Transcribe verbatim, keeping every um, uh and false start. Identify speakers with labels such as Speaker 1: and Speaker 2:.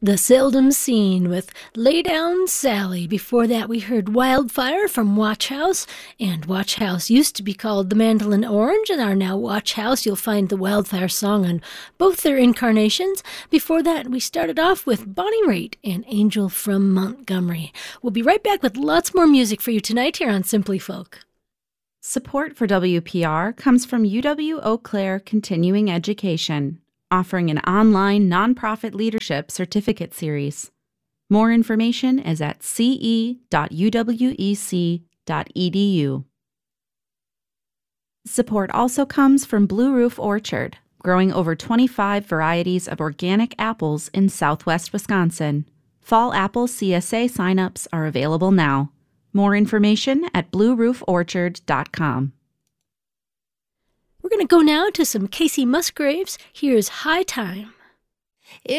Speaker 1: The Seldom Seen with Lay Down Sally. Before that, we heard Wildfire from Watch House. And Watch House used to be called The Mandolin Orange and are now Watch House. You'll find the Wildfire song on both their incarnations. Before that, we started off with Bonnie Raitt and Angel from Montgomery. We'll be right back with lots more music for you tonight here on Simply Folk.
Speaker 2: Support for W P R comes from U W Eau Claire Continuing Education, offering an online nonprofit leadership certificate series. More information is at c e dot u w e c dot e d u. Support also comes from Blue Roof Orchard, growing over twenty-five varieties of organic apples in southwest Wisconsin. Fall apple C S A signups are available now. More information at blue roof orchard dot com.
Speaker 1: We're going to go now to some Casey Musgraves. Here's High Time.